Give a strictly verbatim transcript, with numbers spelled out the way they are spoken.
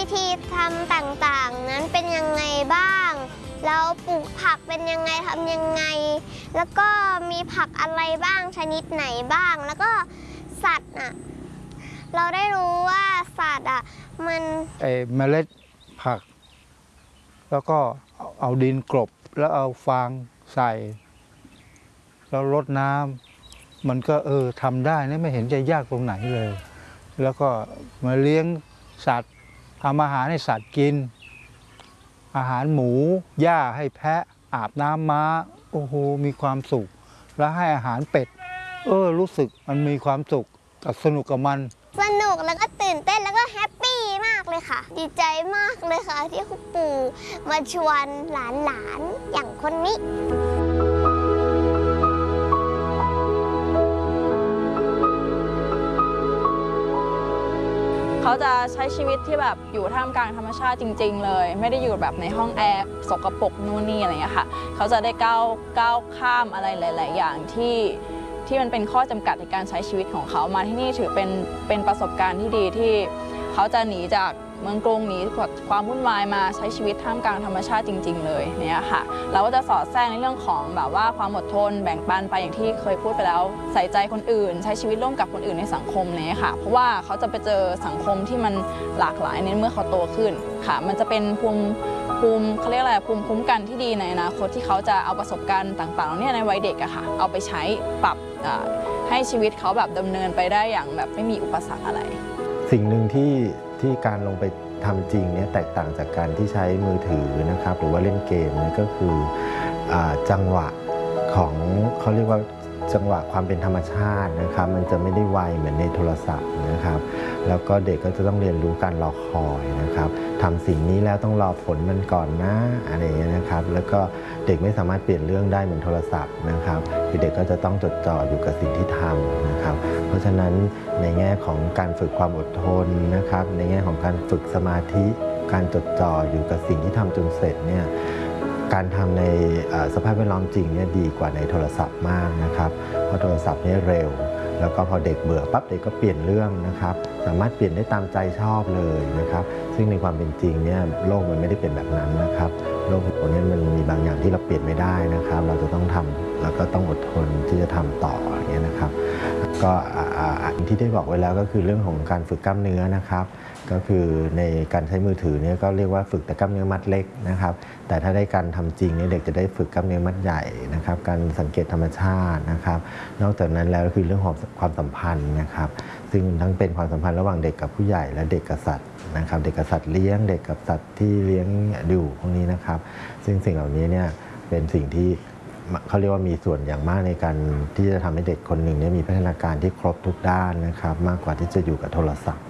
ธีทำต่างๆนั้นเป็นยังไงบ้างแล้วปลูกผักเป็นยังไงทำยังไงแล้วก็มีผักอะไรบ้างชนิดไหนบ้างแล้วก็สัตว์อ่ะเราได้รู้ว่าสัตว์อ่ะมันไอ้เมล็ดผักแล้วก็เอาดินกลบแล้วเอาฟางใส่แล้วรดน้ำมันก็เออทำได้นะไม่เห็นจะยากตรงไหนเลยแล้วก็มาเลี้ยงสัตว์ทำอาหารให้สัตว์กินอาหารหมูหญ้าให้แพะอาบน้ำม้าโอ้โหมีความสุขแล้วให้อาหารเป็ดเออรู้สึกมันมีความสุขกับสนุกกับมันสนุกแล้วก็ตื่นเต้นแล้วก็แฮปปี้มากเลยค่ะดีใจมากเลยค่ะที่คุณปู่มาชวนหลานๆอย่างคนนี้เขาจะใช้ชีวิตที่แบบอยู่ท่ามกลางธรรมชาติจริงๆเลยไม่ได้อยู่แบบในห้องแอร์สกปรกนู่นนี่อะไรอย่างเงี้ยค่ะเขาจะได้ก้าวก้าวข้ามอะไรหลายๆอย่างที่ที่มันเป็นข้อจำกัดในการใช้ชีวิตของเขามาที่นี่ถือเป็นเป็นประสบการณ์ที่ดีที่เขาจะหนีจากเมืองกรุงหนีความวุ่นวายมาใช้ชีวิตท่ามกลางธรรมชาติจริงๆเลยเนี่ยค่ะเราก็จะสอดแทรกในเรื่องของแบบว่าความอดทนแบ่งปันไปอย่างที่เคยพูดไปแล้วใส่ใจคนอื่นใช้ชีวิตร่วมกับคนอื่นในสังคมเนี่ยค่ะเพราะว่าเขาจะไปเจอสังคมที่มันหลากหลายในเมื่อเขาโตขึ้นค่ะมันจะเป็นภูมิภูมิเขาเรียกอะไรภูมิคุ้มกันที่ดีในอนาคตที่เขาจะเอาประสบการณ์ต่างๆเนี่ยในวัยเด็กอะค่ะเอาไปใช้ปรับให้ชีวิตเขาแบบดำเนินไปได้อย่างแบบไม่มีอุปสรรคอะไรสิ่งหนึ่งที่ที่การลงไปทำจริงเนี่ยแตกต่างจากการที่ใช้มือถือนะครับหรือว่าเล่นเกมนี่ก็คือจังหวะของเขาเรียกว่าจังหวะความเป็นธรรมชาตินะครับมันจะไม่ได้ไวเหมือนในโทรศัพท์นะครับแล้วก็เด็กก็จะต้องเรียนรู้การรอคอยนะครับทำสิ่งนี้แล้วต้องรอผลมันก่อนนะอะไรอย่างเงี้ยนะครับแล้วก็เด็กไม่สามารถเปลี่ยนเรื่องได้เหมือนโทรศัพท์นะครับคือเด็กก็จะต้องจดจ่ออยู่กับสิ่งที่ทำนะครับเพราะฉะนั้นในแง่ของการฝึกความอดทนนะครับในแง่ของการฝึกสมาธิการจดจ่ออยู่กับสิ่งที่ทำจนเสร็จเนี่ยการทำในสภาพแวดล้อมจริงเนี่ยดีกว่าในโทรศัพท์มากนะครับเพราะโทรศัพท์เนี่ยเร็วแล้วก็พอเด็กเบื่อปั๊บเด็กก็เปลี่ยนเรื่องนะครับสามารถเปลี่ยนได้ตามใจชอบเลยนะครับซึ่งในความเป็นจริงเนี่ยโลกมันไม่ได้เป็นแบบนั้นนะครับโลกของนี้มันมีบางอย่างที่เราเปลี่ยนไม่ได้นะครับเราจะต้องทำแล้วก็ต้องอดทนที่จะทำต่ออย่างเงี้ยนะครับก็อันที่ได้บอกไว้แล้วก็คือเรื่องของการฝึกกล้ามเนื้อนะครับก็คือในการใช้มือถือเนี่ยก็เรียกว่าฝึกแต่กล้ามเนื้อมัดเล็กนะครับแต่ถ้าได้การทำจริงเนี่ยเด็กจะได้ฝึกกล้ามเนื้อมัดใหญ่นะครับการสังเกตธรรมชาตินะครับนอกจากนั้นแล้วก็คือเรื่องของความสัมพันธ์นะครับซึ่งทั้งเป็นความสัมพันธ์ระหว่างเด็กกับผู้ใหญ่และเด็กกับสัตว์นะครับเด็กกับสัตว์เลี้ยงเด็กกับสัตว์ที่เลี้ยงดูพวกนี้นะครับซึ่งสิ่งเหล่านี้เนี่ยเป็นสิ่งที่เขาเรียกว่ามีส่วนอย่างมากในการที่จะทำให้เด็กคนหนึ่งเนี่ยมีพัฒนาการที่ครบทุกด้านนะครับมากกว่าที่จะอยู่กับโทรศัพท์